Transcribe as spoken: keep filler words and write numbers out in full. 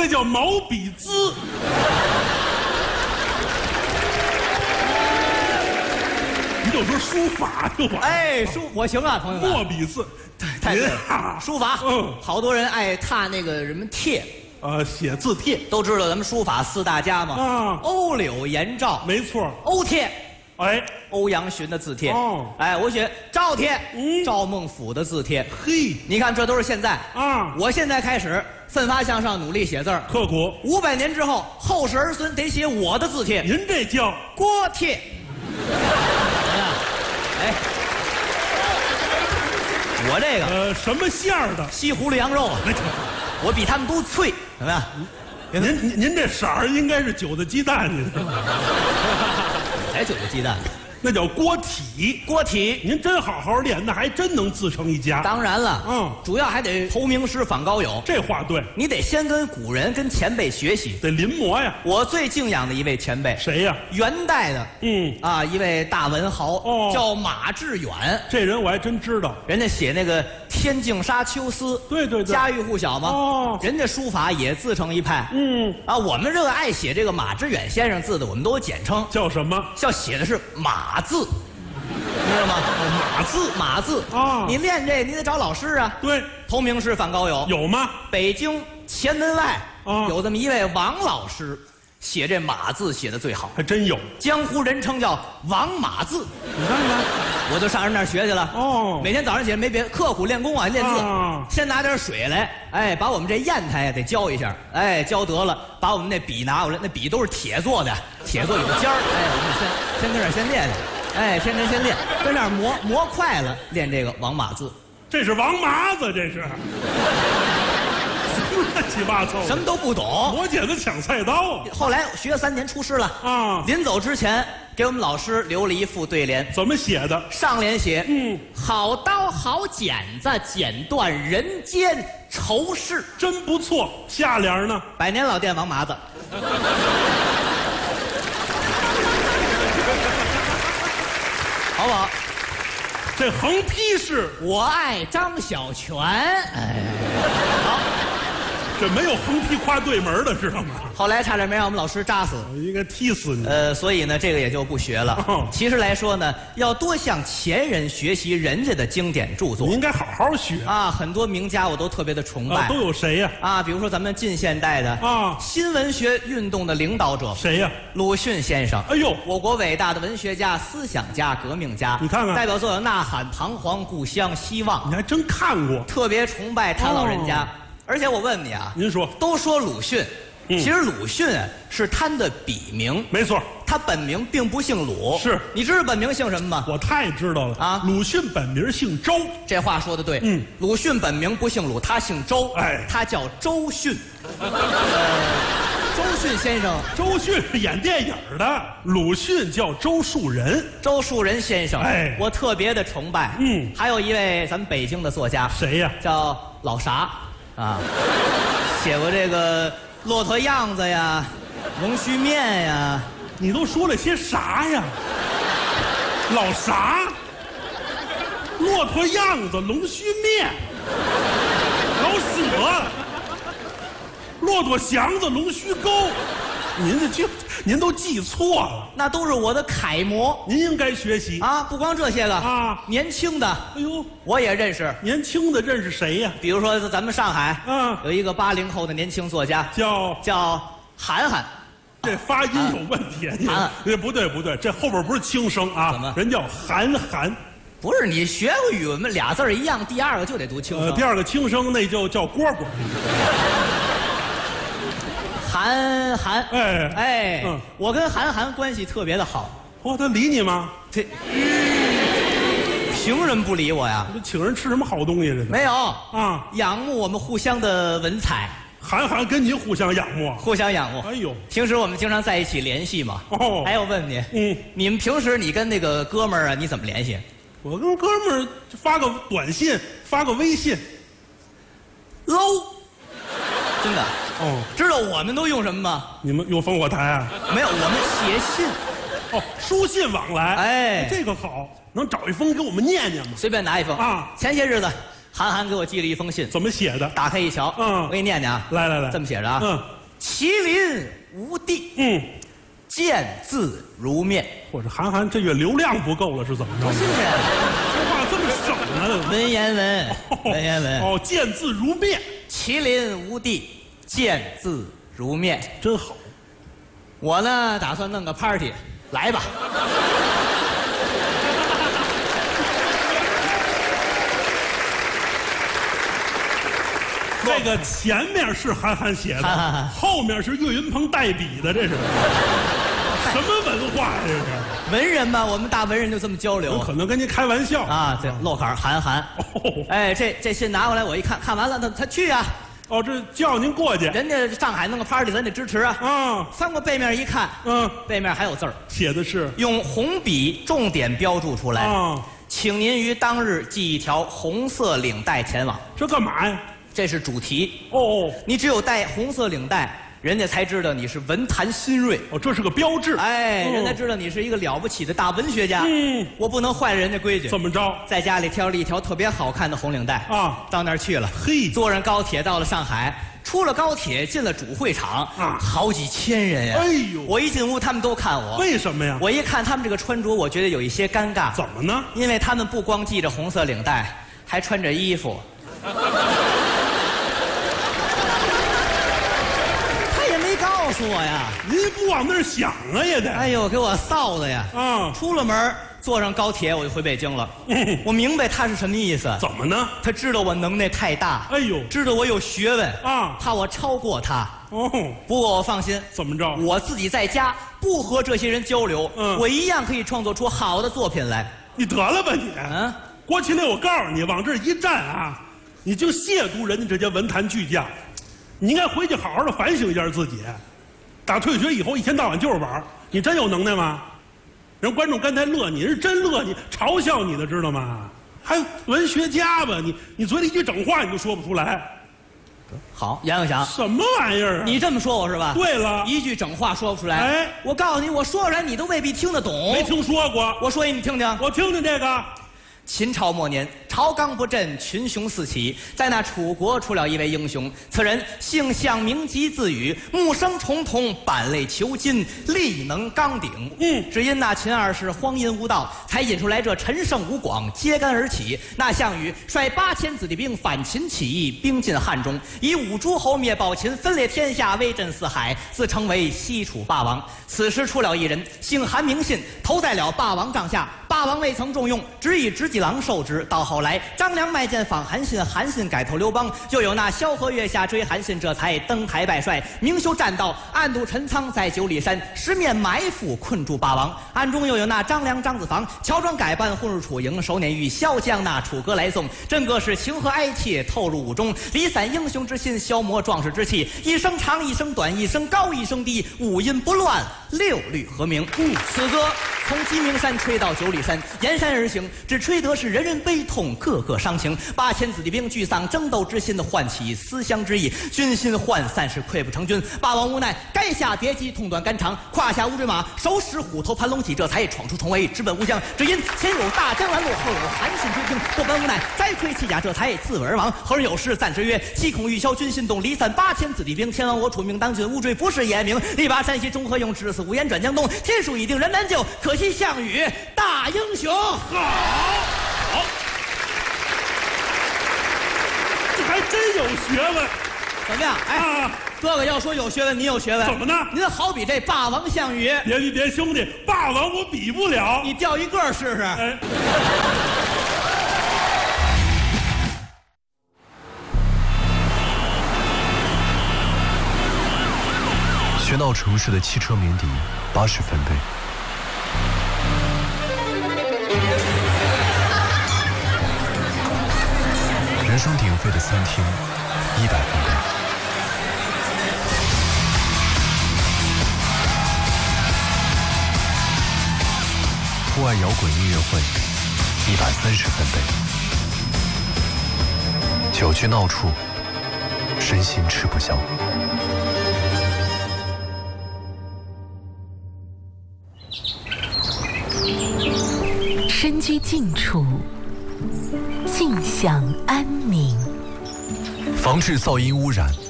那叫毛笔字。你就说书法就完。 哎，书我行啊，朋友们。 墨笔字， 太对了，书法， 嗯， 好多人爱踏那个什么帖， 呃，写字帖， 都知道咱们书法四大家嘛， 啊， 欧柳颜赵， 没错， 欧帖， 哎， 欧阳询的字帖， 哦， 哎，我写赵帖， 嗯， 赵孟俯的字帖， 嘿， 你看这都是现在啊， 我现在开始奋发向上，努力写字儿， 刻苦， 五百年之后，后世儿孙得写我的字帖， 您这叫锅帖，怎么样？哎。我这个呃什么馅儿的？ 西葫芦羊肉啊，我比他们都脆，怎么样？ 您您您这色儿应该是韭菜鸡蛋，你知道吗？ 才韭菜鸡蛋， 那叫锅体。 锅体， 您真好好练，那还真能自成一家。 当然了， 嗯， 主要还得投名师访高友。 这话对， 你得先跟古人、跟前辈学习， 得临摹呀。 我最敬仰的一位前辈， 谁呀？ 元代的， 嗯啊，一位大文豪， 哦， 叫马致远。 这人我还真知道， 人家写那个《天净沙·秋思》， 对对对， 家喻户晓嘛。 哦， 人家书法也自成一派。 嗯， 啊，我们热爱写这个马致远先生字的，我们都有简称， 叫什么？ 叫写的是马字。你知道吗？马字，马字啊！ 你练这，你得找老师啊。 对， 投名师访高友有吗？ 北京前门外啊， 有这么一位王老师，写这马字写的最好， 还真有， 江湖人称叫王马字。 你看看， 我就上人那儿学去了。 哦， 每天早上起来没别刻苦练功啊，练字， 啊， 先拿点水来，哎，把我们这砚台呀得浇一下，哎，浇得了，把我们那笔拿过来，那笔都是铁做的，铁做有尖儿，哎，我们先先跟这儿先练练。哎，天天先练，跟那儿磨磨快了，练这个王马字。 这是王麻子，这是乱七八糟， 什么都不懂。 磨剪子抢菜刀。 后来学了三年，出师了啊。 临走之前，给我们老师留了一副对联， 怎么写的？ 上联写： 嗯， 好刀好剪子，剪断人间愁事， 真不错。下联呢？ 百年老店王麻子。好不好？ 这横批是我爱张小泉。哎，好， 这没有横批夸对门的，知道吗？ 后来差点没让我们老师扎死， 我应该踢死你。 呃，所以呢，这个也就不学了。 哦、 其实来说呢，要多向前人学习人家的经典著作。 你应该好好学啊！很多名家我都特别的崇拜。 啊、都有谁呀？ 啊，比如说咱们近现代的啊， 新文学运动的领导者谁呀？ 鲁迅先生。 哎呦， 我国伟大的文学家、思想家、革命家。 你看看， 代表作有《呐喊》《彷徨》《故乡》《希望》。 你还真看过？ 特别崇拜他老人家。哦、而且我问你啊， 您说， 都说鲁迅。 嗯、 其实鲁迅是他的笔名， 没错， 他本名并不姓鲁。 是， 你知道本名姓什么吗？ 我太知道了啊！ 鲁迅本名姓周， 这话说的对。 嗯， 鲁迅本名不姓鲁，他姓周。 哎， 他叫周迅。呃，周迅先生， 周迅是演电影的，鲁迅叫周树人。 周树人先生， 哎， 我特别的崇拜。 嗯， 还有一位咱们北京的作家， 谁呀？ 叫老啥啊，写过这个。骆驼样子呀，龙须面呀， 你都说了些啥呀？老啥？骆驼样子，龙须面，老舍，骆驼祥子，龙须沟。您这就您都记错了， 那都是我的楷模， 您应该学习啊！不光这些个啊， 年轻的， 哎呦， 我也认识。 年轻的认识谁呀？ 比如说咱们上海， 啊， 有一个八零后的年轻作家， 叫叫韩寒。 这发音有问题， 韩寒， 这不对不对，这后边不是轻声啊， 怎么？ 人叫韩寒。 不是你学过语文，俩字一样，第二个就得读轻声。 呃，第二个轻声那就叫蝈蝈。 韩寒， 哎哎， 嗯， 我跟韩寒关系特别的好。 哦，他理你吗？ 这凭人不理我呀？ 这请人吃什么好东西？这没有啊， 仰慕我们互相的文采。 韩寒跟您互相仰慕， 互相仰慕。 哎呦， 平时我们经常在一起联系嘛。 哦， 还有问你， 嗯， 你们平时你跟那个哥们儿啊，你怎么联系？ 我跟哥们儿发个短信，发个微信。 low， 真的。 哦， 知道我们都用什么吗？ 你们用烽火台啊？ 没有，我们写信。 哦，书信往来。 哎， 这个好，能找一封给我们念念吗？ 随便拿一封啊。 前些日子， 韩寒给我寄了一封信， 怎么写的？ 打开一瞧， 嗯我给你念念啊， 来来来， 这么写着啊， 嗯， 麒麟无敌， 嗯， 见字如面。 或者韩寒这月流量不够了，是怎么着？ 多新鲜！ 说话这么省呢？ 文言文，文言文。 哦，见字如面， 麒麟无敌，见字如面， 真好。 我呢，打算弄个 party， 来吧。 这个前面是韩寒写的， 韩寒后面是岳云鹏代笔的，这是什么文化呀？这是文人嘛，我们大文人就这么交有流可能跟您开玩笑啊。这漏坎儿韩寒， 哦哎，这这信拿过来，我一看，看完了，他他去啊， 哦，这叫您过去人家上海弄个 party， 咱得支持啊。 啊？ 翻过背面一看， 嗯， 背面还有字儿， 写的是用红笔重点标注出来， 啊， 请您于当日系一条红色领带前往。 这干嘛呀？ 这是主题， 哦你只有带红色领带，人家才知道你是文坛新锐。 哦，这是个标志。 哎， 哦人家知道你是一个了不起的大文学家。 嗯， 我不能坏了人家规矩。 怎么着？ 在家里挑了一条特别好看的红领带啊到那儿去了。 嘿坐上高铁到了上海，出了高铁进了主会场啊好几千人呀。 哎呦我一进屋，他们都看我。 为什么呀？ 我一看他们这个穿着，我觉得有一些尴尬。 怎么呢？ 因为他们不光系着红色领带，还穿着衣服。他也没告诉我呀。 您不往那儿想啊，也得。 哎呦，给我臊的呀！ 啊， 出了门，坐上高铁，我就回北京了。 嗯我明白他是什么意思。 怎么呢？ 他知道我能耐太大， 哎呦， 知道我有学问啊怕我超过他。 哦， 不过我放心， 怎么着？ 我自己在家不和这些人交流， 嗯我一样可以创作出好的作品来。 你得了吧你！ 嗯， 郭麒麟，我告诉你，往这儿一站啊，你就亵渎人家这些文坛巨匠。你应该回去好好的反省一下自己。打退学以后，一天到晚就是玩，你真有能耐吗？人观众刚才乐你，人真乐你，嘲笑你的，知道吗？还文学家吧？你你嘴里一句整话你都说不出来， 好，杨永祥， 什么玩意儿啊？ 你这么说我是吧？ 对了， 一句整话说不出来。 哎我告诉你，我说出来你都未必听得懂。 没听说过。 我说一你听听。 我听听这个。 秦朝末年，朝纲不振，群雄四起。在那楚国出了一位英雄，此人姓项，名籍，字羽，木生重瞳，板类遒金，力能刚鼎。 嗯只因那秦二世荒淫无道，才引出来这陈胜吴广揭竿而起。那项羽率八千子弟兵反秦起义，兵进汉中，以五诸侯灭暴秦，分裂天下，威震四海，自称为西楚霸王。此时出了一人，姓韩名信，投在了霸王帐下。霸王未曾重用，只以直戟郎受之。到后来，张良卖剑访韩信，韩信改投刘邦，又有那萧何月下追韩信，这才登台拜帅，明修栈道，暗度陈仓，在九里山十面埋伏，困住霸王。暗中又有那张良、张子房乔装改扮，混入楚营，手捻玉箫，将那楚歌来送。真个是情和哀切，透入伍中，离散英雄之心，消磨壮士之气。一声长，一声短，一声高，一声低，五音不乱，六律和鸣。嗯，此歌从鸡鸣山吹到九里山，沿山而行，只吹得是人人悲痛，个个伤情。八千子弟兵聚丧争斗之心的，唤起思乡之意。军心涣散，是溃不成军。霸王无奈，垓下叠击，痛断肝肠，胯下乌骓马，手使虎头盘龙戟，这才闯出重围，直奔吴江。只因前有大江拦路，后有韩信追兵，不甘无奈，摘盔弃甲，这才自刎而亡。后人有诗赞之曰：七孔玉箫军心动，离散八千子弟兵。天王我楚命当君，乌骓不是严明。力拔山兮中何用，至死无言转江东。天数已定人难救，可惜项羽大英雄。 好，好，这还真有学问。 怎么样？哎， 啊哥哥要说有学问，你有学问。 怎么呢您好比这霸王项羽， 别别别，兄弟，霸王我比不了。 你钓一个试试。 哎， 喧闹城市的汽车鸣笛，八十分贝。人声鼎沸的餐厅，一百分贝。户外摇滚音乐会，一百三十分贝。酒局闹处，身心吃不消。 身居近处，尽兴。 享安宁。 防治噪音污染，